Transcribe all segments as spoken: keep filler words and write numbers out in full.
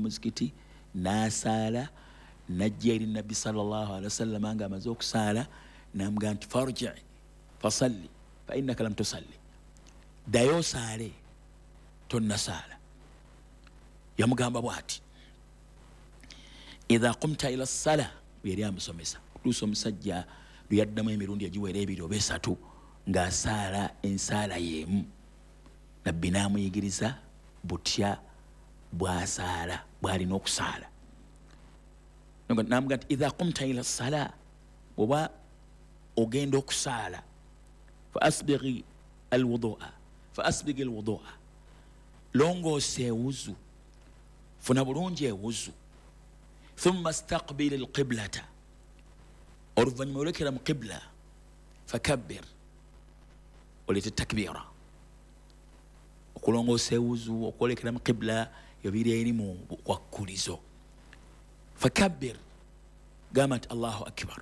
muzikiti n'asaala najja eri nabbi sallallahu alaihi wasallam nga amaze okusaala namugamba nti farji fasalli fa innaka lam tusalli, ddayo osaale tonnasaala. Yamugamba bw'ati idha qumta ila ssala, yali amusomesa kutuusa omusajja lwe yaddamu emirundi egiwera ebiri oba esatu ng'asaala ensaala y'emu. Nabbi n'amuyigiriza butya bw'asaala bw'alina okusaala. Namugamba nti idha qumta ila ssala, bw'oba ogenda okusaala fa asbighi alwudua fa asbighi alwudua, longoosa ewuzu, funa bulungi ewuzu. Thumma staqbil alqiblata, oluvannyuma olekera mu qibla. Fakabbir, olete takbira. Okulongoosa ewuzu okwolekera mu qibla yobiri eri mu kwakkulizo. Fakabbir, gamba nti Allahu akbar.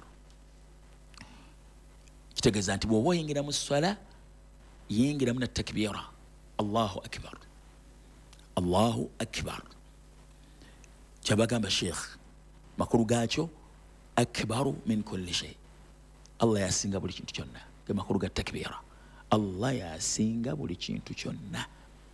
Kitegeeza nti bw'oba oyingira mu ssala yingiramu na takbira, Allahu akbar, Allahu akbar. Kyabagamba Sheikh, makulu gaakyo akbaru min kulli shay, Allah yasinga buli kintu kyonna. Ge makulu ga takbira, Allah yasinga buli kintu kyonna.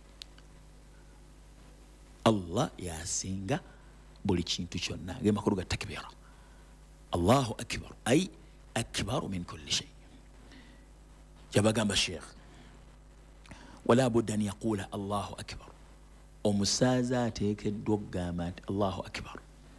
Allah yasinga buli kintu kyonna, ge makulu ga takbira. Allahu akbar ay akbaru min kulli shay. Kyabagamba Sheikh, wala budda an yaqula Allahu akbar. Omusaaza ateekeddwa okugamba nti Allahu akbar.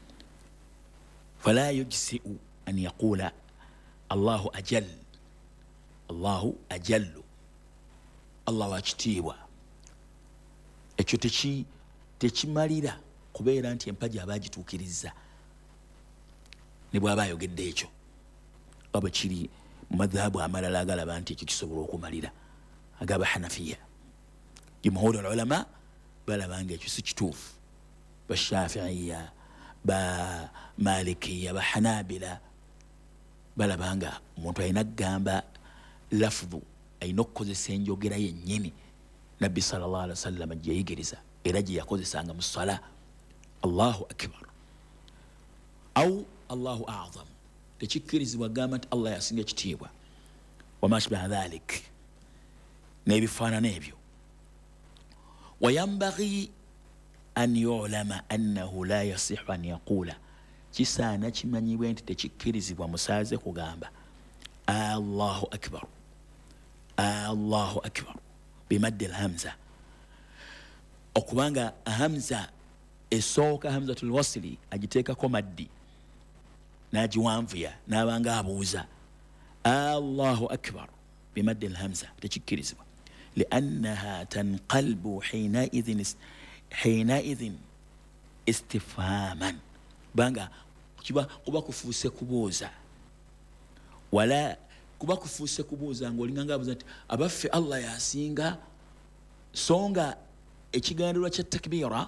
Fala yujzi'u an yaqula Allahu ajal, Allahu ajallu, Allah wakitiibwa. Ekyo teki tekimalira kubeera nti empaji aba agituukiriza ne bw'aba ayogedde ekyo. Aba kiri mu madhhabu amalala agalaba nti ekyo kisobola okumalira, agaba Hanafiya. Jumhur al-ulama balabanga ekyo si kituufu. Ba Shafi'iyya, ba Malikiyya, ba Hanabila balabanga omuntu alina kugamba lafudhu, alina okukozesa enjogera yennyini Nabbi sallallahu alaihi wasallam gye yayigiriza era gye yakozesanga mu ssala. Allahu akbar au Allahu a'zam, tekikkirizibwa gamba nti Allah yasinga ekitiibwa. Wama ashbaha dhalik, n'ebifaanana ebyo. Wayambaghi an yu'lama annahu la yasihu an yaqula, kisaana kimanyibwe nti tekikkirizibwa musaaze kugamba Allahu akbar, Allahu akbar bimaddi alhamza, okubanga hamza esooka hamzatul wasli agiteekako maddi n'agiwanvuya n'abanga abuuza Allahu akbar bimaddi alhamza, tekikkirizibwa. لأنها تنقلب حينئذ حينئذ استفهاما, banga kiba kuba kufuuse kubuuza, wala kuba kufuuse kubuuza ng'olinganga abuuza nti abaffe Allah yasinga, songa ekigandirwa kya takbira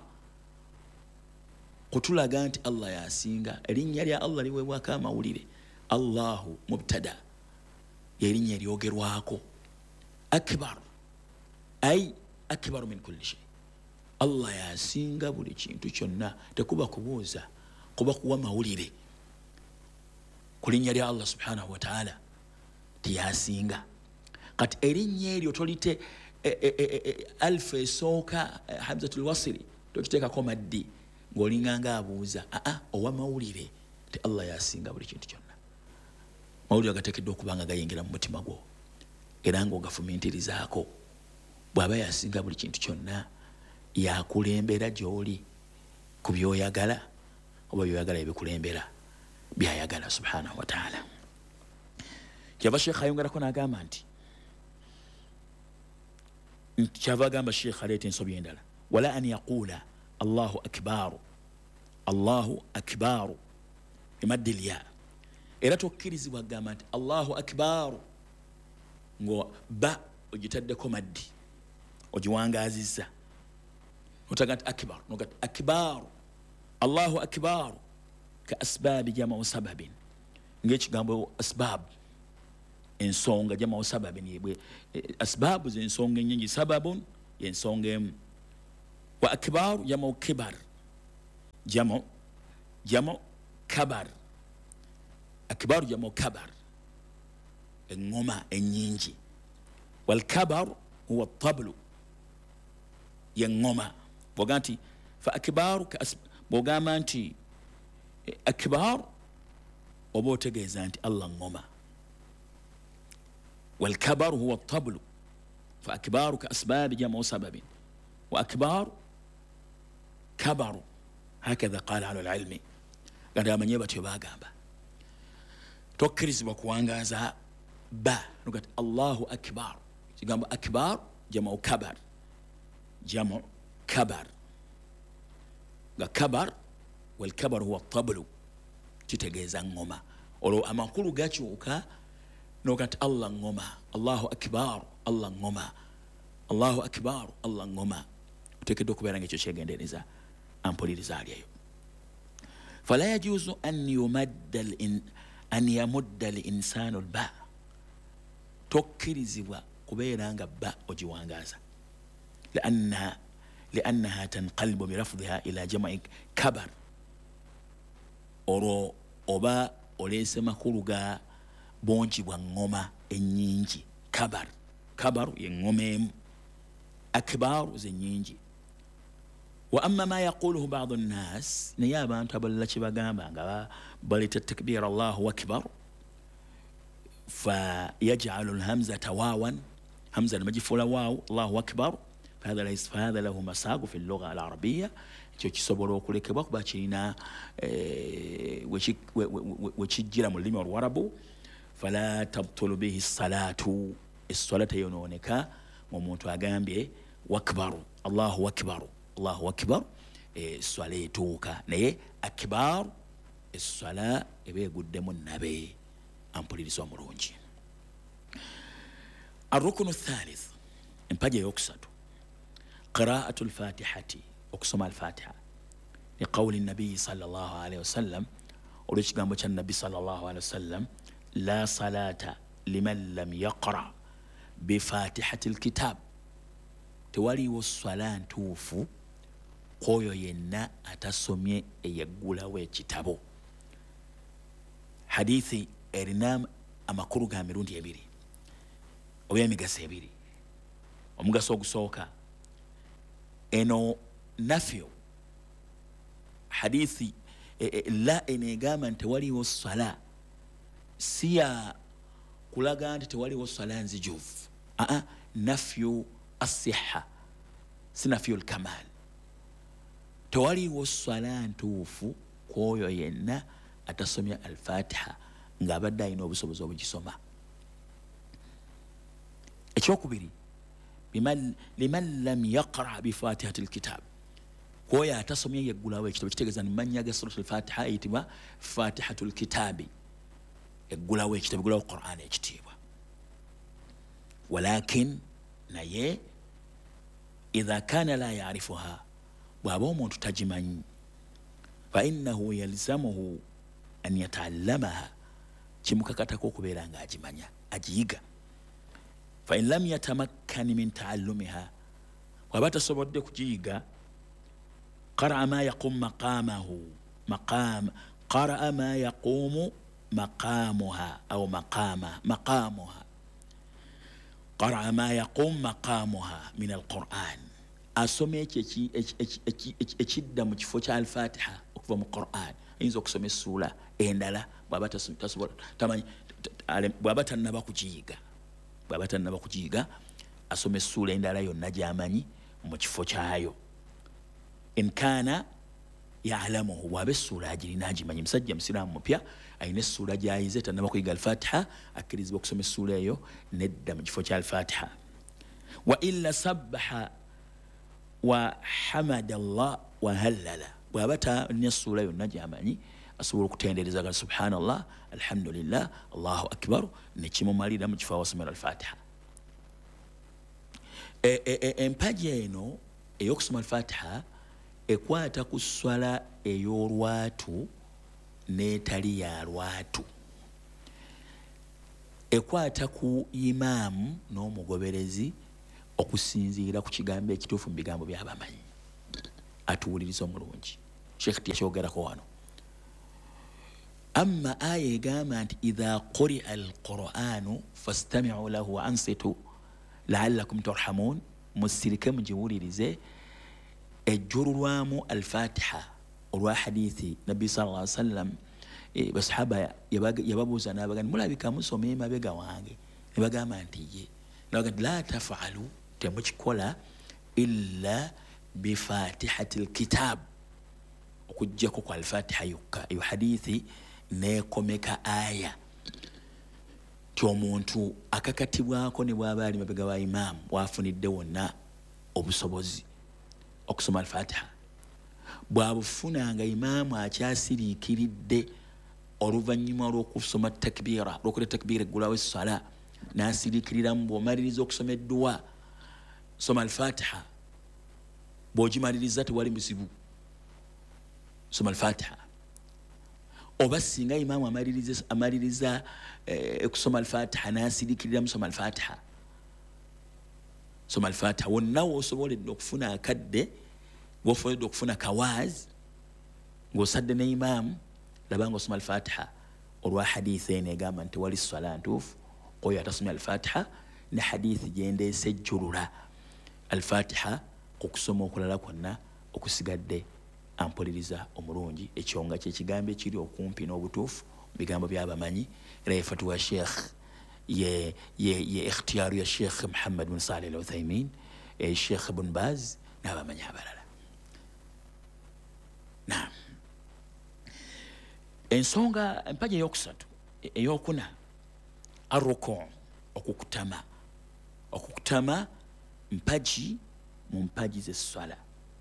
kutulaga nti Allah yasinga. Erinnya lya Allah liweebwako amawulire. Allahu mubtada, yerinnya eryogerwako. Akbar ay akbaru min kulli shay, Allah yasinga buli kintu kyonna. Tekuba kubuuza, kuba kuwa mawulire ku linnya lya Allah subhanahu wa ta'ala tiyasinga. Kati erinnya eryo tolite e, e, e, e, alfa esooka e, hamzatul wasli tokiteekako maddi ng'olinganga abuuza. Aa, owa mawulire ti Allah yasinga buli kintu kyonna. Mawulire agateekeddwa okubanga gayingira mu mutima gwo era ng'ogafumiintirizaako. Bw'aba yasinga buli kintu kyonna yakulembera gy'oli ku by'oyagala oba by'oyagala ebikulembera by'ayagala subhanahu wa ta'ala. Kyava Sheikh ayongerako n'agamba nti kyava agamba Sheikh aleeta ensobi endala, wala an yaquula Allahu akbaru, Allahu akbaru bimaddi lya, era tokkirizibwa agamba nti Allahu akbaru ngo ba ogitaddeko maddi ogiwangaazizza, notaga nti akbar, noga nti akbaru Allahu akbaru ka asbaabi jama'u sababin, ng'ekigambo asbaab ensonga, jama'u sababin yebwe asbaabu z'ensonga ennyingi, sababun y'ensonga emu, wa akbaru jama'u kibar jamo jamo kabar akbaru jamo kabar engoma enyingi wal kabar huwa tablu yengoma boganti fa akbaru ka bogama nti akbar obotegeza nti Allah ngoma wal kabar huwa tablu fa akbaru ka asbab jamo sababin wa akbar kabaru هكذا قال على العلم قال يا من يبت يباغامبا توكريزبwa kuwangaza ba nukat Allahu akbar kigamba akbar jamu kabar jamu kabar ga kabar wal kabar huwa tablu titegeza ngoma olo amakulu gachuka nukat Allah ngoma Allahu akbar Allah ngoma Allahu akbar Allah ngoma utekedo kubera ngecho kyegendereza ampuliriza aliyo fala yajuzu an yumadda al an yamudda al insanu al ba tokkirizibwa kubeera nga ba ojiwangaza لأنها لأنها تنقلب برفضها إلى جمع كبر oro oba olese makuluga bonji bwa ngoma enyingi kabar kabar ye ngomem akbar ze nyingi واما ما يقوله بعض الناس نيابا انت بلچ bagamba nga balita takbir Allahu akbar فيجعل الهمزه واوا همزه المجفوله واو الله اكبر فهذا ليس فهذا له مساق في اللغه العربيه cyo kisobolo kulekebwa kuba kirina wekijira mu lulimi olwarabu fala tabtulu bihi salatu as-salata yononeka mu muntu agambye wakbaru Allahu akbar Allahu akbar swala etuuka naye akbar esswala ebeeguddemu nabe ampuliriza omulungi الركن الثالث empagi eyokusatu قراءة الفاتحة اقسم الفاتحة لقول النبي صلى الله عليه وسلم وليش قام بشان النبي صلى الله عليه وسلم لا صلاة لمن لم يقرأ بفاتحة الكتاب توالي والصلاة توفو قويو ينا أتسمي يقول ويكتابو حديثي إرنام أما كرو غامرون يبيري ويامي غسيبيري ومغا سوق سوكا إنو نفيو حديثي لا إنيقاما توالي والصلاة سيا كلاغان توالي والصلاة نزجوف أه نفيو الصحة سنفيو الكمال توالي والصلاة توفو كويو ينا أتسمي الفاتحة ngabadda ino obusobozi obugisoma ekyokubiri biman liman lam yaqra bi fatihati alkitab koya atasomye yeggulawo ekitabo kitegeeza nimanya ga suratul al-fatiha ayitibwa fatihatul kitabi yeggulawo ekitabo gulawo Qur'an ekitibwa walakin naye idha kana la ya'rifuha bwaba omuntu tajimanyi fa innahu yalzamuhu an yata'allamaha kimukakatako okubeera nga agimanya agiyiga fa in lam yatamakkan min ta'allumiha waba tasobodde kugiyiga qara'a ma yaqum maqamahu maqam qara'a ma yaqumu maqamuha aw maqama maqamuha qara'a ma yaqum maqamuha min alquran asome ekyi ekidda mu kifo kya al-fatiha okuva mu Qur'an inzo okusoma essula endala bwaba tasobola tamanyi bwaba tannaba kugiyiga bwaba tannaba kugiyiga asoma essula endala yonna gy'amanyi mu kifo kyayo in kana ya'lamuhu bwaba essula agirina agimanyi musajja musiraamu mupya ayina essula gy'ayize tannaba kuyiga al-fatiha akkirizibwa okusoma essula eyo nedda mu kifo kya al-fatiha wa illa sabbaha wa hamada Allah wa hallala bwaba talina essula yonna gy'amanyi asobola okutendereza ga subhanallah alhamdulillah Allahu akbar nekimumalira mu kifo awasomera al-fatiha empagi eno ey'okusoma al-fatiha ekwata ku swala ey'olwatu n'etali ya lwatu ekwata ku imaamu n'omugoberezi okusinziira ku kigambo ekituufu mu bigambo by'abamanyi atuwuliriza omulungi sheikh tiyakyogerako wano. Amma aya egamba nti idha quria alquranu fastamiu lahu wa ansitu laallakum turhamun, musirike mugiwulirize, ejjululwamu alfatiha olwa hadithi nabbi sallallahu alaihi wasallam. E, basahaba yababuuza n'abagamba mulabika musoma emabega wange, ne bagamba nti ye, nabagamba la tafalu, temukikola illa bifatihati lkitab, okujjako kwa alfatiha yokka. Eyo hadithi nekomeka aya ti omuntu akakatibwako ne bwaba ali mabega wa imaamu wafunidde wonna obusobozi okusoma alfatiha, bwabufunanga imaamu akyasiriikiridde oluvannyuma olw'okusoma takbiira, olw'okuta takbiira eggulawo essala, n'asiriikiriramu, bw'omaliriza okusoma edduwa soma alfatiha, bw'ogimaliriza tewali buzibu, soma alfatiha. Oba singa imaamu amaliriza amaliriza eh, kusoma alfatiha n'asiriikiriramu soma alfatiha, soma alfatiha. Wonna w'osoboledde okufuna akadde, w'osoboledde okufuna kawaazi ng'osadde ne imaamu, labanga osoma alfatiha olwa hadithi eno egamba nti wali swala ntuufu oyo atasomya alfatiha, ne hadithi gyendeese ejjulula alfatiha ku kusoma okulala kwonna okusigadde ampuliriza omulungi. Ekyo nga kyekigambo ekiri okumpi n'obutuufu mu bigambo by'abamanyi. Era yefatuwa sheikh ye, ye, ye ikhtiyaaru ya sheikh Muhammad bin Salih al Uthaymin, e sheikh Ibn Baz n'abamanyi abalala. Naam, ensonga empaji eyokusatu eyokuna arruku, okukutama. Okukutama mpaji mu mpaji z'essala.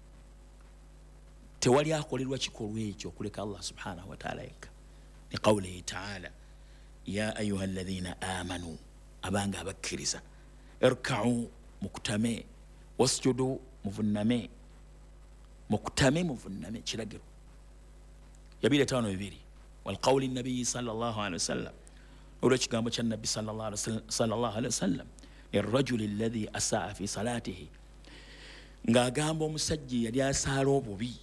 Tewali akolerwa kikolwa ekyo okuleka Allah subhanahu wa ta'ala yekka. Ni qawlihi ta'ala ya ayuha alladhina amanu, abanga abakkiriza, irka'u, mukutame, wasjudu, muvunname. Mukutame muvunname kiragiro yabire tano bibiri. Wal qawli nabiyyi sallallahu alaihi wasallam, olwo kigambo kya nabbi sallallahu alaihi wasallam, lirrajuli alladhi asaa fi salatihi, ng'agamba omusajja yali asaala obubi,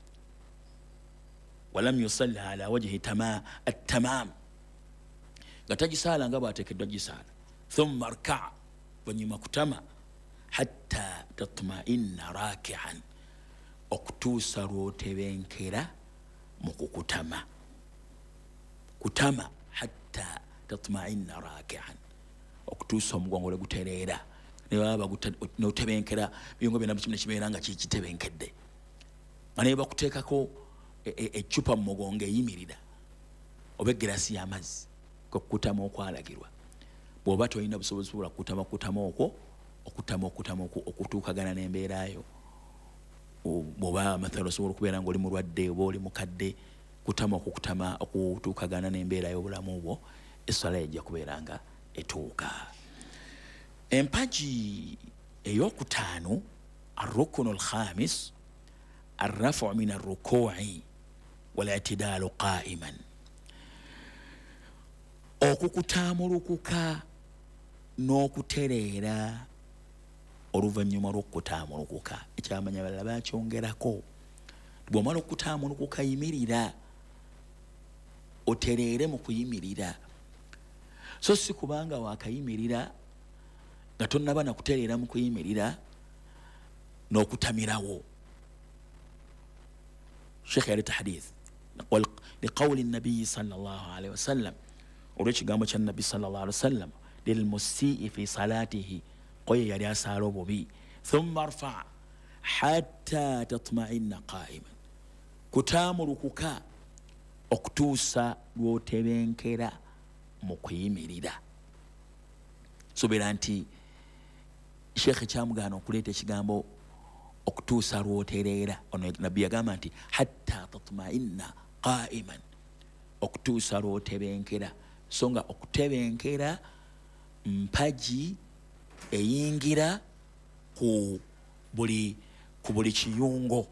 walam yusalli ala wajhi tama at-tamam, nga tagisaala nga bw'ateekeddwa gisaala. Thumma rka', bwanyuma kutama, hatta tatma'inna raki'an, okutuusa lw'otebenkera mu kukutama. Kutama hatta tatma'inna raki'an, okutuusa omugongo lwe gutereera, ne baba n'otebenkera biyungo byonna buli kimu ne kibeera nga kitebenkedde, nga ne bakuteekako eccupa mu mugongo eyimirira, oba egirasi y'amazzi, kukutama okwalagirwa. Bw'oba tolina busobozi bwa kutama kutama okwo, okutama okutama okwo okutuukagana n'embeerayo. Bw'oba amathala osobola okubeera ng'oli mulwadde oba oli mukadde, kutama okukutama okutuukagana n'embeera y'obulamu bwo, essala ejja kubeera nga etuuka. Empaji ey'okutaano arrukunu alkhamis arrafu min arruku'i wal-i'tidaalu qa'iman, okukutaamulukuka n'okutereera oluvannyuma lw'okutaamulukuka. Ekyamanya abalala bakyongerako, bw'omala okutaamulukuka yimirira, otereere mu kuyimirira, so si kubanga wakayimirira nga tonnaba na kutereera mu kuyimirira n'okutamirawo. Sheikh yaleta hadith liqawli nabiyyi sallallahu alaihi wasallam, olw'ekigambo kya nabbi sallallahu alaihi wasallam, lilmusii fi salatihi, koye yali asaala obubi, thumma rfa' hatta tatma'inna qa'iman, kutaamulukuka okutuusa lw'otebenkera mu kuyimirira. Sobeera nti sheikh kyamugaana okuleeta ekigambo okutuusa lw'otereera. Ono nabbi yagamba nti hatta tatma'inna qa'iman, okutuusa lw'otebenkera. So nga okutebenkera mpaji eyingira ku buli ku buli kiyungo.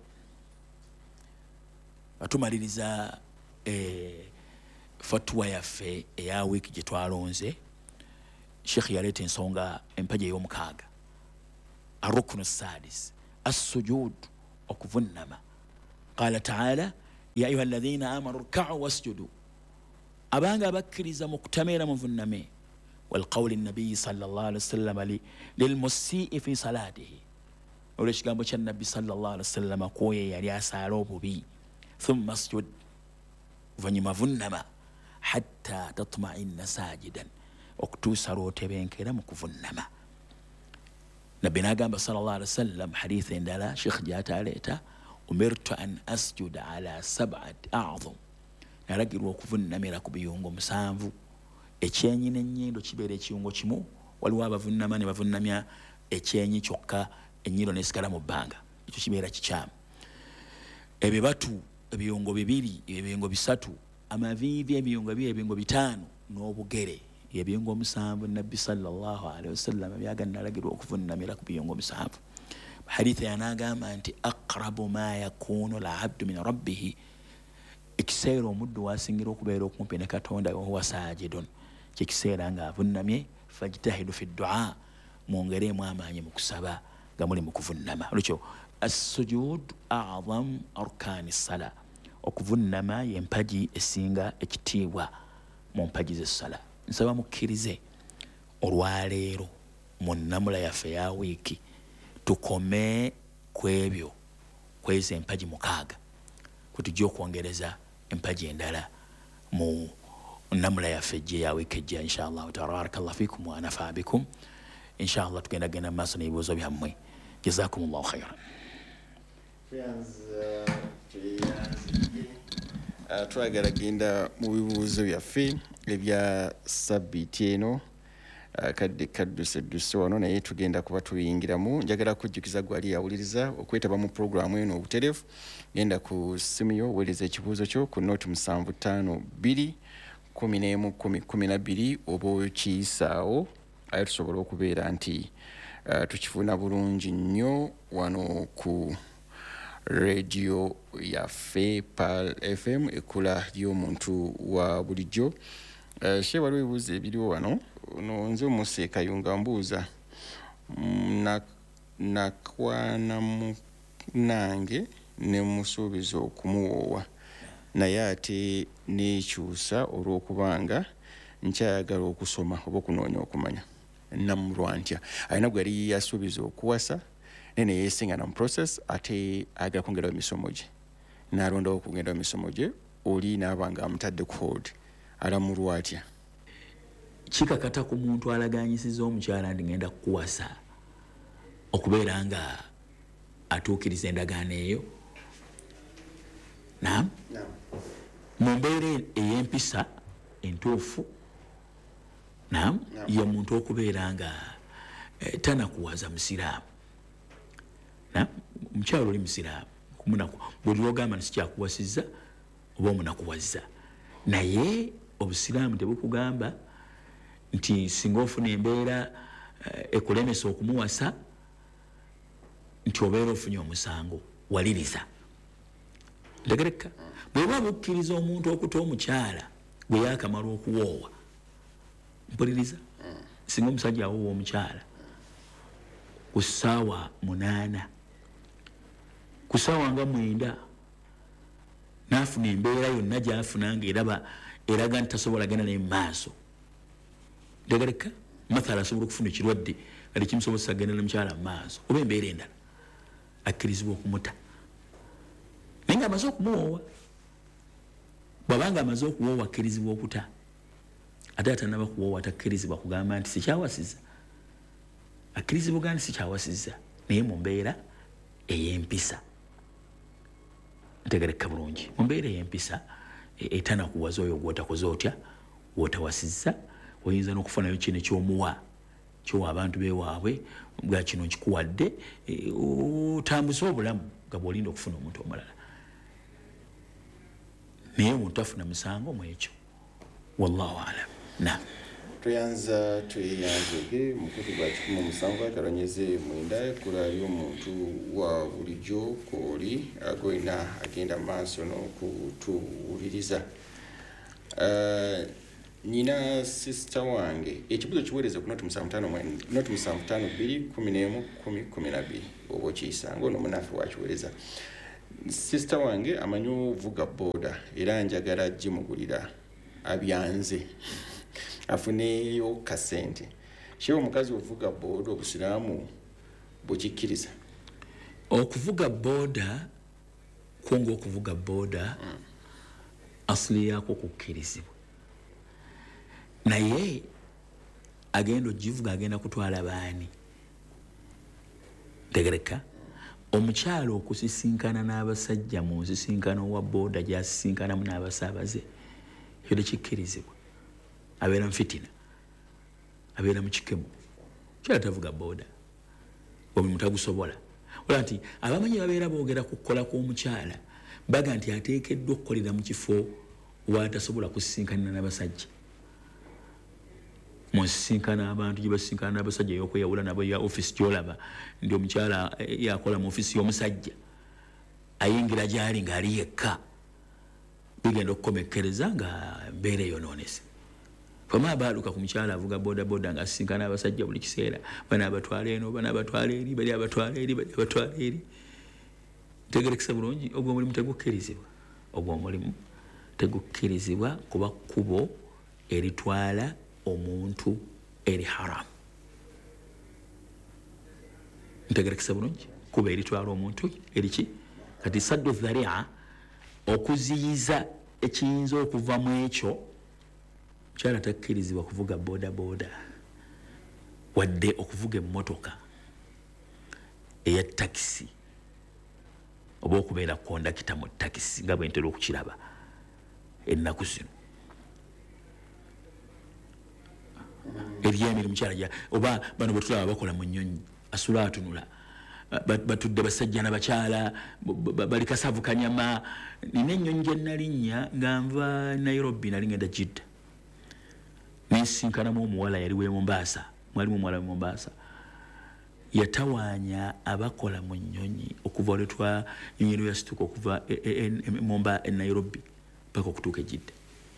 Atumaliriza eh, fatwa yaffe eya wiiki gye twalonze, sheikh yaleeta ensonga empaji ey'omukaaga, arrukunu sadis as-sujud, okuvunnama. قال تعالى يا أيها الذين آمنوا اركعوا واسجدوا أبانغا بكريزا مكتميرا مفنمي والقول النبي صلى الله عليه وسلم للمسيء في صلاته وليش قام النبي صلى الله عليه وسلم قوي يعني أسالوه بي ثم اسجد فنما فنما حتى تطمئن ساجدا اكتوسروا تبين كده مكفنما نبينا قام صلى الله عليه وسلم حديث عندنا شيخ جات عليته أمرت أن أسجد على سبعة أعظم نرجل وكفنما لك بيونغو مسانفو ekyenyi n'ennyindo kibeera ekiyungo kimu waliwo abavunama ne bavunamya ekyenyi kyokka ennyindo nesigala mu bbanga ekyo kibeera kikyamu ebibatu ebiyungo bibiri ebiyungo bisatu amaviivi ebiyungo bibiri ebiyungo bitaano n'obugere ebiyungo omusanvu nabbi sallallahu alaihi wasallam byaganalagirwa okuvunamira ku biyungo omusanvu hadithi yanagamba nti aqrabu ma yakunu al-abdu min rabbihi ekiseera omuddu wasingira okubeera okumpi ne katonda wahuwa sajidun kikiseera nga avunnamye fajtahidu fi du'a mwongeremu amaanyi mu kusaba nga muli mu kuvunnama olwekyo as-sujud a'zam arkani ssala okuvunnama yempaji esinga ekitiibwa mu mpaji z'essala nsaba mukkirize olwaleero mu nnamula yaffe ya wiiki tukome kwebyo kweza empaji mukaaga kutujja okwongereza empaji endala mu nnamula yaffe gye ya wiiki ejja inshallah tabarakallahu fikum wa nafa bikum inshallah tugenda genda maaso n'ebibuuzo byammwe jazakumullahu khairan. Twagala genda mu bibuuzo byaffe ebya sabbiiti eno kadde kaddusedduse wano naye tugenda kuba tuyingiramu. Njagala kujjukiza gwali yawuliriza okwetaba mu programu eno obuterefu genda ku simu yo weereza ekibuuzo kyo ku nooti musanvu ttaano bbiri kumi n'emu kumi kumi na bbiri oba okiyisaawo aye tusobola okubeera nti uh, tukifuna bulungi nnyo wano ku radio yaffe Pal F M ekula y'omuntu wa bulijjo. uh, she waliwo ebibuuzo ebiriwo wano no nze Mose Kayunga mbuuza na nakwana mu nange ne musuubiza okumuwoowa naye ate nekyusa olw'okubanga nkyayagala okusoma oba okunoonya okumanya namulwa ntya alina gwe yali yasuubiza okuwasa nene yeesiŋŋana mu process ate ayagala kwongerawo emisomo gye n'alondawo okugenda mu misomo gye oli n'aba nga amutadde ku hold alamulwa atya? Kikakata ku muntu alaganyisiza omukyala ndi ngenda kukuwasa okubeera nga atuukiriza endagaano eyo. Naam, mu mbeera ey'empisa entuufu naam ye muntu okubeera nga eh, tanakuwaza musiraamu. Naam, omukyala oli musiraamu kumunaku buli lwogamba nti sikyakuwasizza oba omunakuwazza naye obusiraamu tebukugamba nti singa ofuna embeera uh, ekulemesa okumuwasa nti obeera ofunye omusango waliriza. Ntegereka bweba bukkiriza omuntu okuta omukyala gwe yakamala okuwoowa mpuliriza singa omusajja awoowa omukyala ku ssaawa munaana ku ssaawa nga mwenda n'afuna embeera yonna gy'afuna ng'eraba eraga nti tasobola genda naye mu maaso. Ntegereka mathala asobola okufuna ekirwadde kati kimusobozesa genda n'omukyala mu maaso oba embeera endala akkirizibwa okumuta naye nga amaze okumuwoowa. Bw'abanga amaze okuwoowa akkirizibwa okuta ate atanaba kuwoowa takkirizibwa kugamba nti sikyawasizza. Akkirizibwa gandi sikyawasizza naye mu mbeera ey'empisa. Ntegereka bulungi mu mbeera ey'empisa etanakuwaza oyo gw'otakoze otya gw'otawasizza oyinza n'okufunayo kino ekyomuwa kyowa abantu beewaabwe bwa kino nkikuwadde otambuse obulamu nga bw'olinda okufuna omuntu omulala naye omuntu afuna musango mu ekyo. Wallahu alam. Naam, tuyanza tweyanzege mukutu gwa kikumi musanvu akalonyeze mwenda kulali omuntu wa bulijjo kooli agoina agenda maaso n'okutuwuliriza. Uh, nina sister wange ekibuzo kiweereze ku noti musanvu ttaano noti musanvu ttaano bbiri kumi n'emu kumi kumi na bbiri oba okiyisanga ono munaffe wakiweereza sister wange amanyi ovuga boda era njagala ajje mugulira abyanze afuneyo kasente. Kyo omukazi ovuga boda obusiraamu bukikkiriza? Okuvuga boda kungo okuvuga boda mm. asili yako kukkirizibwa, naye agenda ogivuga agenda kutwala baani? Tegereka omukyalo okusisinkana n'abasajja mu nsisinkano wa boda gyasisinkanamu n'abasaabaze, ekyo tekikkirizibwa. Abeera mufitina, abeera mu kikemo, kyala tavuga boda omulimu tagusobola. Wala nti abamanyi babeera boogera ku kukola kw'omukyala baga nti ateekeddwa okukolera mu kifo watasobola kusisinkanira n'abasajja. Musisinkana abantu gye basisinkana n'abasajja y'okweyawula nabo ya office gy'olaba ndi omukyala yakola mu office y'omusajja ayingira gy'ali ng'ali yekka, bigenda okukomekkereza nga mbeera eyonoonese. Fama abaaluka ku mukyala avuga boda boda nga asisinkana abasajja buli kiseera, bana abatwala eno bana abatwala eri bali abatwala eri bali abatwala eri. Tegerekesa bulungi, ogwo omulimu tegukkirizibwa, ogwo omulimu tegukkirizibwa kuba kkubo eritwala omuntu eri haram. Ntegerekesa bulungi, kuba eritwala omuntu eriki kati saddu dharia, okuziyiza ekiyinza okuva mu ekyo. Kyala takkirizibwa kuvuga boda boda wadde okuvuga emmotoka eya takisi oba okubeera kondakita mu takisi nga bwe ntera okukiraba ennaku zino. Ebyemirimu kyala oba bano bwe tulaba bakola mu nnyonyi asula atunula batudde basajja n'abakyala bali kasavu kanyama. Nina ennyonyi gye nalinnya nga nva Nairobi nali ngenda Jidda, nesinkanamu omuwala yali w'e Mombasa, mwalimu omuwala w'e Mombasa yatawaanya abakola mu nnyonyi okuva olwetwa nnyonyi lwe yasituka okuva Momba e Nairobi paka okutuuka e Jidda.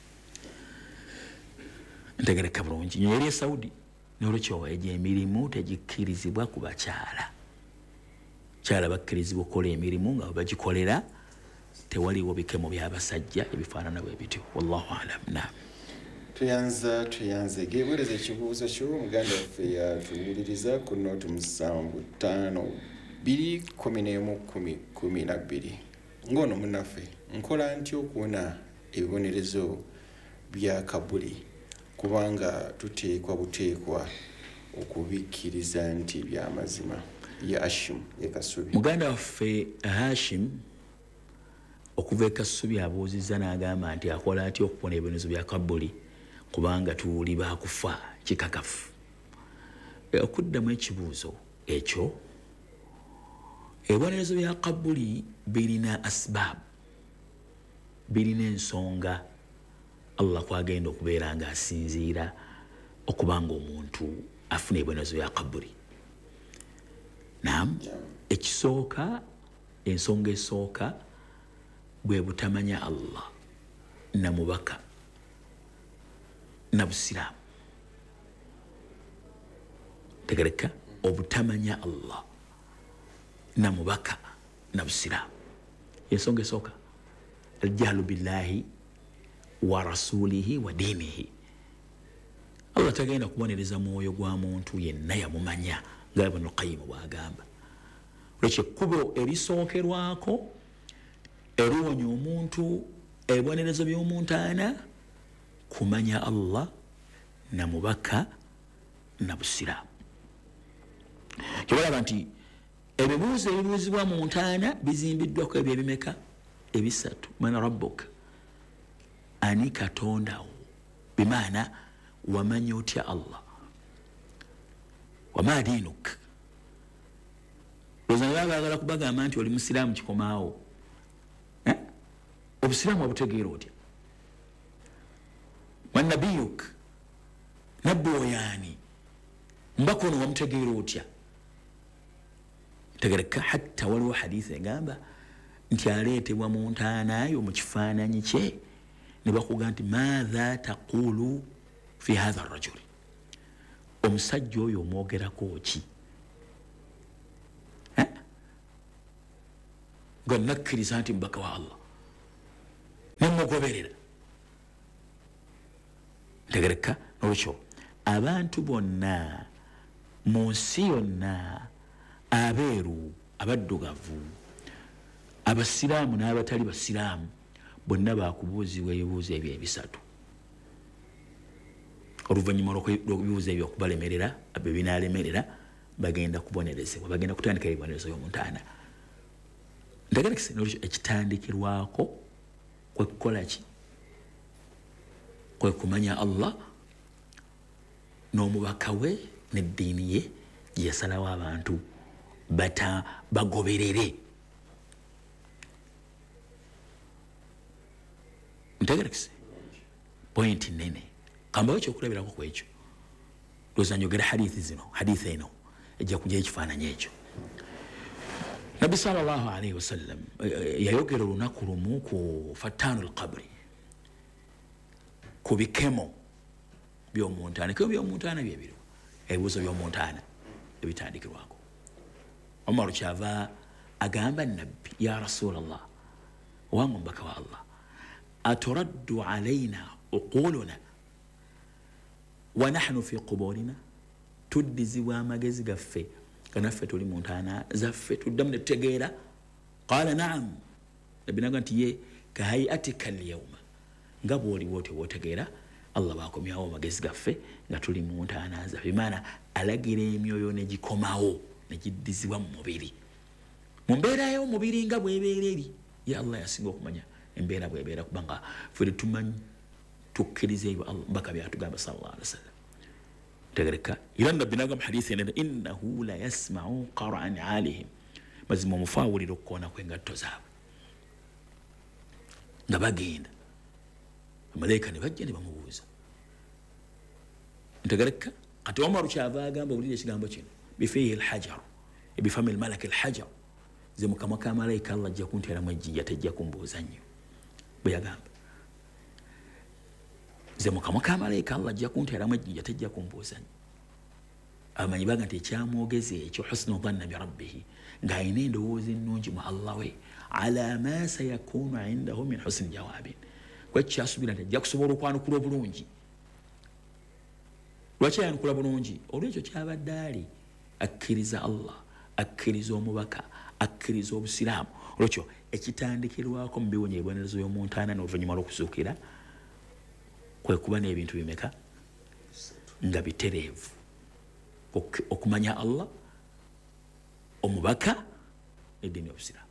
Ntegereka bulungi, nnyonyi yali e Saudi. N'olwekyo egyo emirimu tegikkirizibwa ku bakyala. Kyala bakkirizibwa okukola emirimu nga bagikolera tewaliwo bikemo by'abasajja ebifaanana bwe bityo. Wallahu alam. Naam. Tuyanza tuyanze geewereza ekibuuzo kyo muganda waffe yatuwuliriza ku nooti musanvu ttaano bbiri kumi n'emu kumi kumi na bbiri. Ng'ono munnaffe nkola ntya okuwona ebibonerezo bya kabuli kubanga tuteekwa buteekwa okubikkiriza nti bya mazima? Ye Hashim ye Kasubi. Muganda waffe Hashim okuva e Kasubi abuuzizza n'agamba nti akola atya okuwona ebibonerezo bya kabuli kubanga tuli bakufa kikakafu. Okuddamu ekibuuzo ekyo, ebibonerezo bya kabuli birina asbab, birina ensonga Allah kwagenda okubeera nga asinziira okubanga omuntu afuna ebibonerezo bya kabuli. Naam, ekisooka, ensonga esooka bwe butamanya Allah na mubaka na busiraamu. Tegereka obutamanya Allah na mubaka na busiraamu, ensonga esooka aljahlu billahi wa rasulihi wa dinihi. Allah tagenda kubonereza mwoyo gwa muntu yenna yamumanya nga Ibn Qayyim bw'agamba. Olwekyo ekkubo erisookerwako eriwonya omuntu ebibonerezo by'omuntu ana kumanya Allah na mubaka na busiraamu. Kyobalaba nti ebibuuzo ebibuuzibwa mu ntaana bizimbiddwako ebyo ebimeka ebisatu. Man rabbuka, ani katondawo, bimaana wamanya otya Allah. Wama dinuk, lozana baba bagala kubagamba nti oli musiraamu kikomaawo. Eh? Obusiraamu wabutegeera otya? Man nabiyuk, nabbi oyaani, mbaka ono wamutegeera otya? Tegereka hatta waliwo hadithi egamba nti aleetebwa mu ntaanaayo mu kifaananyi kye ne bakugamba nti maadha taqulu fi hadha arrajuli, omusajja oyo omwogerako ki? nga nakkiriza nti mubaka wa Allah nemugoberera. Ntegereka nolwekyo abantu bonna mu nsi yonna, abeeru, abaddugavu, abasiraamu n'abatali basiraamu, bonna bakubuuzibwa ebibuuzo ebyo ebisatu. Oluvannyuma lw'ebibuuzo ebyo okubalemerera, abbe binaalemerera, bagenda kubonerezebwa, bagenda kutandika ebibonerezo by'omuntaana. Ntegerekese nolwekyo ekitandikirwako kwe kukola ki? Kwe kumanya Allah n'omubaka we n'eddiini ye gye yasalawo abantu bata bagoberere. Ntegerekese point nene kambawo ekyokulabirako ku ekyo. Lowooza njogera hadithi zino, hadithi eno ejja kujja ekifaananyi ekyo. Nabbi sallallahu alaihi wasallam yayogera olunaku lumu ku fattaanu al-qabri, ku bikemo by'omuntaana. Ekemo by'omuntaana bye biro, ebibuuzo by'omuntaana ebitandikirwako. Omar kyava agamba nabbi, ya Rasulallah, owange omubaka wa Allah, aturaddu alaina uquluna wa nahnu fi quburina, tuddizibwa amagezi gaffe nga naffe tuli mu ntaana zaffe, tuddamu ne tutegeera. Qaala naam, nabbi naga nti ye ka hayatika alyawma, nga bw'oliwo otyo bw'otegeera Allah baakomyawo amagezi gaffe nga tuli mu ntaana zaffe. Bimaana alagira emyoyo ne gikomawo ne giddizibwa mu mubiri, mu mbeera y'omubiri nga bw'ebeera eri. Ya Allah yasinga okumanya embeera bw'ebeera, kubanga ffe tumanyi tukkiriza ebyo mbaka byatugamba sallallahu alaihi wasallam. Tegereka ila nabbi nagamba hadithi ene, innahu la yasma'u qara'an alihim, mazima omufawulira okukoona kw'engatto zaabwe nga bagenda. Amalayika ne bajja ne bamubuuza. Ntegereka kati Omar kyava agamba, wulira ekigambo kino, bifihi alhajaru ebifami almalaki alhajar, ze mukamwa ka malayika Allah ajja kunteeramu ejjinja, tejja kumbuuza nnyo. Bwe yagamba ze mukamwa ka malayika Allah ajja kunteeramu ejjinja, tejja kumbuuza nnyo. Amanyi baga nti ekyamwogeza ekyo husnu dhanna bi rabbihi, ng'alina endowooza ennungi mu Allah we, ala ma sayakunu indahu min husni jawaabin, kwekyasuubira nti ajja kusobola okwanukula obulungi. Lwaki ayanukula bulungi? Olwekyo kyabadde ali akkiriza Allah, akkiriza omubaka, akkiriza obusiraamu. Olwekyo ekitandikirwako mu biwonya ebibonerezo by'omuntaana n'oluvannyuma lw'okuzuukira kwe kuba n'ebintu bimeka nga bitereevu: okumanya Allah, omubaka n'eddiini y'obusiraamu.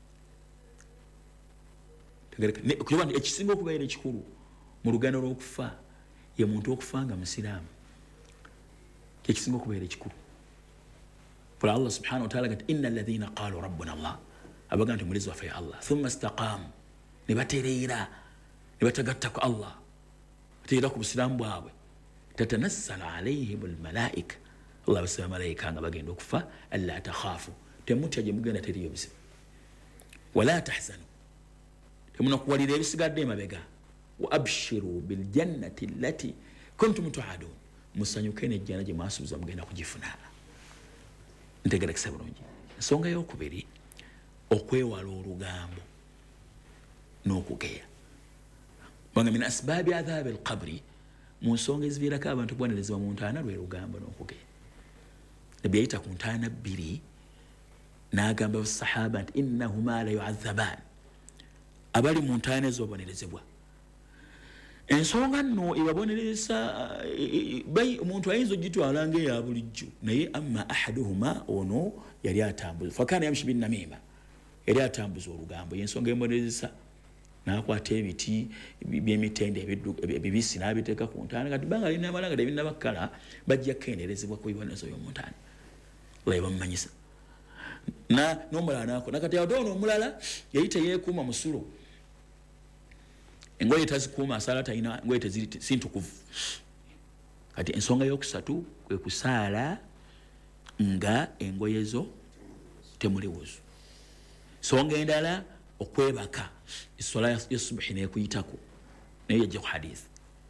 Kuba nti ekisinga okubeera ekikulu mu lugano lw'okufa ye muntu okufa nga musiraamu, kyekisinga okubeera ekikulu. Pola Allah subhanahu wa ta'ala gati inna alladhina qalu rabbuna Allah, abaga nti mulezi waffe ya Allah, thumma istaqaamu, ne batereera ne batagatta ku Allah, batereera ku busiraamu bwabwe, tatanassalu alayhim almalaika, Allah basaba malayika nga bagenda okufa, alla takhaafu, temutya gye mugenda teriyo buzibu, wala tahzanu, temunakuwalira ebisigadde emabega, wa abshiru biljannati allati kuntum tu'adun, musanyuke n'ejjana gye mwasuubiza mugenda kugifuna. Ntegerekese bulungi. Ensonga y'okubiri, okwewala olugambo n'okugeya. Kubanga min asbaabi adhaabi alqabri, mu nsonga eziviirako abantu kubonerezebwa mu ntaana lwe lugambo n'okugeya. Nabbi yayita ku ntaana bbiri n'agamba basahaba nti innahuma la yu'adhaban, abali mu ntaana ezo babonerezebwa. Ensonga nno ebabonereza omuntu ayinza ogitwala ng'eya bulijjo, naye amma ahaduhuma, ono yali atambuza, fakana yamshi binnamima, yali atambuza olugambo. Yensonga emubonereza n'akwata ebiti by'emitende ebibisi n'abiteeka ku ntaana, kati banga lina amalanga tebinnabakala bajja kukendeerezebwa ku bibonerezo by'omu ntaana. Oyo bamumanyisa n'omulala n'ako nakati ate ono omulala yali teyeekuuma musulo, engoye tazikuuma, asaala talina engoye teziri sintukuvu. Kati ensonga y'okusatu kwe kusaala nga engoye zo temuli wuzu. Ensonga endala okwebaka, essola y'essubuhi n'ekuyitako, naye yajja ku hadithi.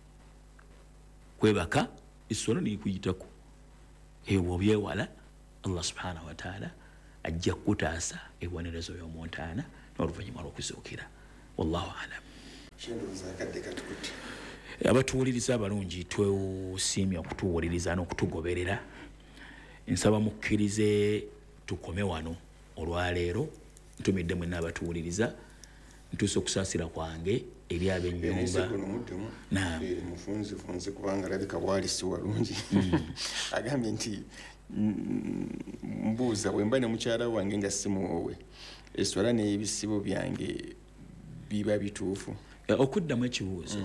Kwebaka essola n'ekuyitako, eyo bw'obyewala Allah subhanahu wa ta'ala ajja kutaasa ebibonerezo by'omuntaana n'oluvannyuma lw'okuzuukira. Wallahu alam. Abatuwuliriza abalungi twesiimye okutuwuliriza n'okutugoberera. Nsaba mukkirize tukome wano olwaleero. Ntumidde mwenna abatuwuliriza ntuuse okusaasira kwange eri ab'ennyumba. Naam. Mufunzi funzi kubanga alabika bwali si walungi. Agambye nti mbuuza bwe mba ne mukyala wange nga si muwoowe eswala n'ebisibo byange biba bituufu. Okuddamu ekibuuzo.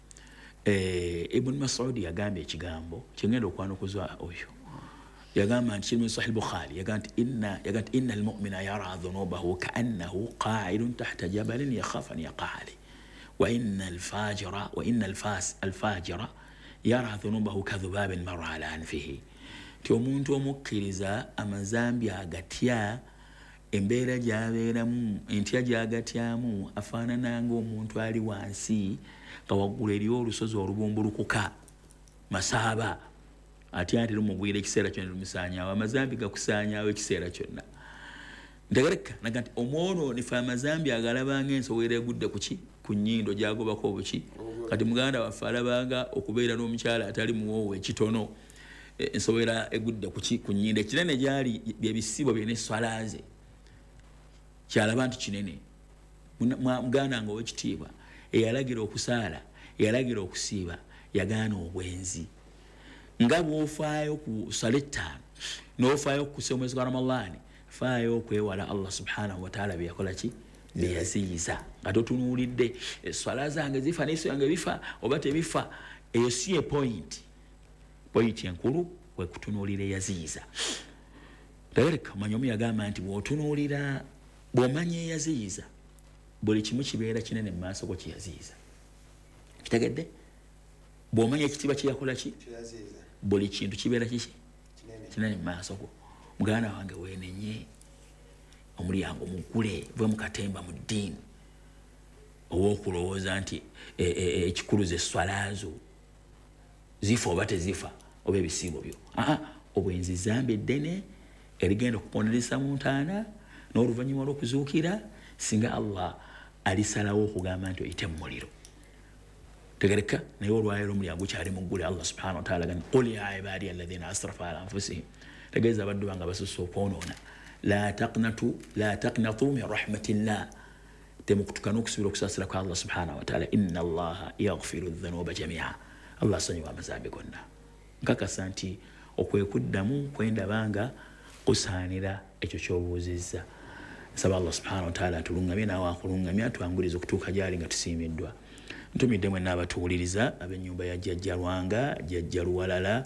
Ibn Mas'ud yagambye ekigambo kyengenda okwanukuza oyo. Yagamba nti kiri mu Sahih Bukhari yagamba nti inna yagamba nti inna al-mu'mina yara dhunubahu ka'annahu qa'idun tahta jabalin yakhafu an yaqa' alayhi wa inna al-fajira wa inna al-fas al-fajira yara dhunubahu kadhubabin marra ala anfihi. Ti omuntu omukkiriza amazambi agatya embeera gy'abeeramu entya gy'agatyamu afaanana ng'omuntu ali wansi nga waggulu eriyo olusozi olubumbulukuka masaaba ate ate lumugwira ekiseera kyonna lumusaanyaawo amazambi gakusaanyaawo ekiseera kyonna. Ntegereka naga nti omwonoonifu amazambi agalaba ng'ensowera egudde kuki ku nnyindo gy'agobako obuki. Kati muganda waffe alabanga okubeera n'omukyala atali muwoowe ekitono ensowera egudde kuki ku nnyindo ekinene gyali byebisibo bye n'esswala ze kyalaba nti kinene. Muganda nga ow'ekitiibwa eyalagira okusaala eyalagira okusiiba yagaana obwenzi. Nga bw'ofaayo ku sala ettaano n'ofaayo okukusa omwezi gwa Ramadhaani faayo okwewala Allah subhanahu wa ta'ala bye yakola ki bye yaziyiza nga totunuulidde esswala zange zifa n'esso yange bifa oba tebifa. Eyo si ye point. Point enkulu kwe kutunuulira eyaziyiza. Tegereka manya omu yagamba nti bw'otunuulira bw'omanya eyaziyiza buli kimu kibeera kinene mu maaso go kiyaziyiza. Kitegedde? Bw'omanya ekitiibwa kye yakola ki buli kintu kibeera kiki kinene mu maaso go. Muganda wange weenenye omulyango mugule ve mu katemba mu ddiini ow'okulowooza nti ekikuluza esswala zo zifa oba tezifa oba ebisiibo byo. Aa obwenzi zambi eddene erigenda okuponereza mu ntaana n'oluvannyuma lw'okuzuukira singa Allah alisalawo okugamba nti oyite mu muliro. Tegereka naye olwaleero omulyango kyali muggule. Allah subhanahu wa ta'ala gani qul ya ibadiya alladhina asrafu ala anfusihim tegeeza abaddu bange abasusse okwonoona la taqnatu la taqnatu min rahmatillah temukutuka n'okusuubira okusaasira kwa Allah subhanahu wa ta'ala inna Allaha yaghfiru dhunuba jami'a. Allah asonyiwa amazambi gonna. Nkakasa nti okwekuddamu kwendabanga kusaanira ekyo ky'obuuzizza. Nsaba Allah subhanahu wa ta'ala atulungamye naawe akulungamye atuangulize okutuuka gyali nga tusiimiddwa. Ntumidde mwenna abatuwuliriza ab'ennyumba ya Jjajja Lwanga Jjajja Luwalala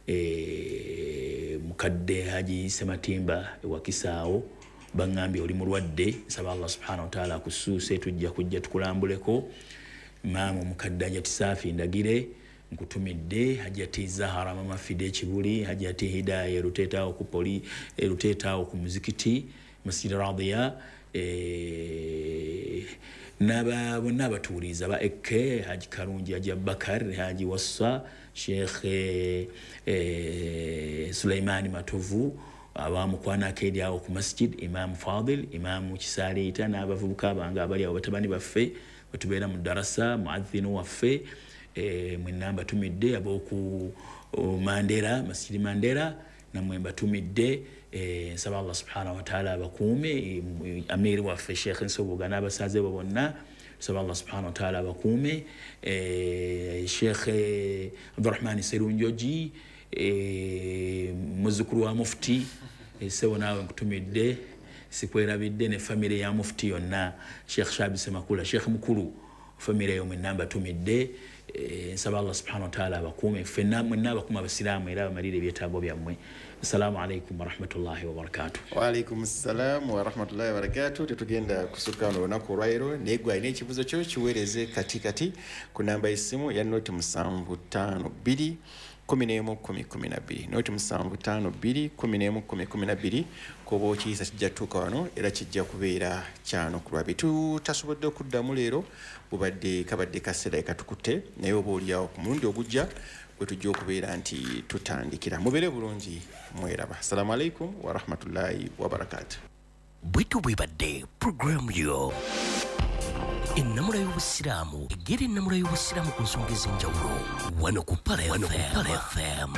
mukadde Haji Sematimba ewa Kisaawo baŋŋambye oli mulwadde. Nsaba Allah subhanahu wa ta'ala akusuuse tujja kujja tukulambuleko. Maama omukadde Hajati Saafi Ndagire nkutumidde Hajati Zahara Mama Fide Kibuli Hajati Hidaya Ruteetaawo ku poli Ruteetaawo ku muzikiti Masjid Radhiya naba bonna abatuwuliriza ba Ekke Haji Karungi Haji Abubakar Haji Wassa Sheikh Suleimani Matovu abamukwana akedi awo ku masjid Imam Fadil Imam Kisaliita n'abavubuka abange abali awo batabani baffe batubeera mu darasa muadhinu waffe mwenna mbatumidde ab'oku Mandera Masjid Mandera namwe mbatumidde. Nsaba Allah subhanahu wa ta'ala abakuume amiri waffe Sheikh Nsoboga n'abasaze bo bonna. Nsaba Allah subhanahu wa ta'ala abakuume. Sheikh Abdurrahman Serunjoji muzzukulu wa mufti sebo naawe nkutumidde sikwerabidde ne family ya mufti yonna Sheikh Shabi Semakula Sheikh mukulu family yo mwenna mbatumidde. Nsaba Allah subhanahu wa ta'ala abakuume ffenna mwenna abakuuma abasiraamu era bamalire ebyetaago byammwe. Assalamu alaikum wa rahmatullahi wa barakatuh. Wa alaikum assalam wa rahmatullahi wa barakatuh. Tetugenda kusukka olunaku olwaleero naye gwe alina ekibuuzo kyo kiweereze katikati ku namba y'essimu ya noti musanvu ttaano bbiri kumi n'emu kumi kumi na bbiri noti musanvu ttaano bbiri kumi n'emu kumi kumi na bbiri kuba okiyisa kijja tuuka wano era kijja kubeera kyano ku lwabi. Tutasobodde okuddamu leero bubadde kabadde kaseera katukutte naye oba oliawo ku mulundi ogujja we tujja okubeera nti tutandikira. Mubeere bulungi, mweraba. Assalamu alaikum wa rahmatullahi wa barakatuh. Bwitu bwibadde program yo ennamula y'obusiraamu egera ennamula y'obusiraamu ku nsonga ez'enjawulo wano ku Pala F M.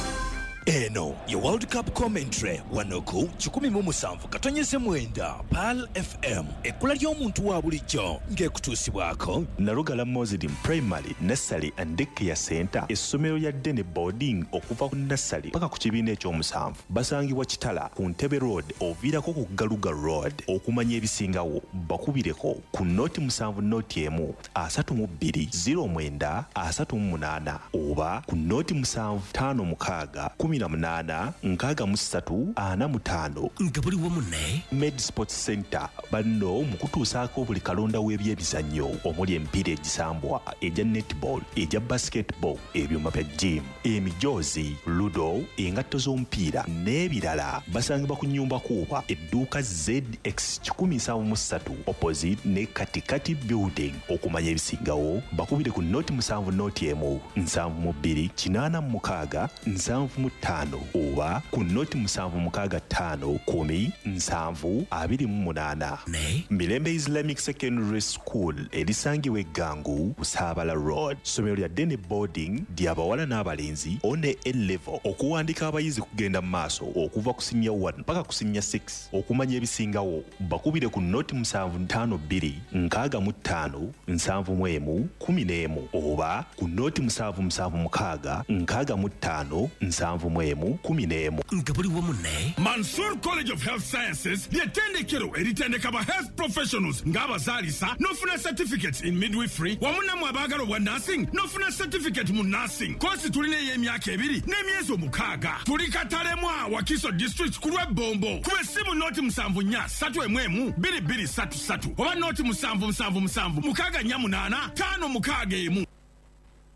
Eno ye World Cup commentary wano ku kikumi mu musanvu katonyeze mwenda Pal F M ekkula ly'omuntu wa bulijjo ng'ekutuusibwako Nalugala Muslim Primary Nursery and Daycare Center essomero lya Dene Boarding okuva ku nursery paka ku kibiina eky'omusanvu basangibwa Kitala ku Ntebe Road oviirako ku Galuga Road. Okumanya ebisingawo bakubireko ku noti musanvu noti emu asatu mu bbiri ziro mwenda asatu mu munaana oba ku noti musanvu ttaano mukaaga kumi na munaana nkaaga mu ssatu ana mu ttaano. Nga buli wamu ne Med Sports Center banno mu kutuusaako buli kalonda w'ebyebizannyo omuli emipiira egisambwa egya netball egya basketball ebyuma bya gym emijoozi ludo engatto z'omupiira n'ebirala basangibwa ku nnyumba kuuba edduuka Z X kikumi nsanvu mu ssatu opposite ne Katikati building. Okumanya ebisingawo bakubire ku noti musanvu noti emu nsanvu mu bbiri kinaana mu mukaaga nsanvu mu ttaano oba ku noti musanvu mukaaga ttaano kumi nsanvu abiri mu munaana. ne Mirembe Islamic Secondary School erisangibwa Eggangu Busaabala Road. Ssomero lya Dene Boarding ly'abawala n'abalenzi one A-level. Okuwandiika abayizi kugenda mu maaso okuva ku senior one mpaka ku senior six. Okumanya ebisingawo bakubire ku noti musanvu ttaano bbiri nkaaga mu ttaano nsanvu mu emu kumi n'emu oba ku noti musanvu musanvu mukaaga nkaaga mu ttaano nsanvu mu emu kumi n'emu. nga buli wamu ne Mansour College of Health Sciences ly'ettendekero eritendeka ba health professionals ng'abazaalisa n'ofuna certificates in midwifery wamu nammwe abaagala obwa nursing n'ofuna certificate mu nursing. Koosi tulina ey'emyaka ebiri n'emyezi omukaaga. Tuli Katalemwa Wakiso district ku lw'Ebombo. Kuba essimu noti musanvu nnya ssatu emu emu bbiri bbiri ssatu ssatu oba noti musanvu musanvu musanvu mukaaga nnya munaana ttaano mukaaga emu.